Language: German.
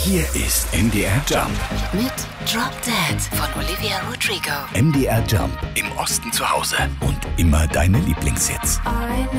Hier ist MDR Jump. Mit Drop Dead von Olivia Rodrigo. MDR Jump. Im Osten zu Hause. Und immer deine Lieblingshits.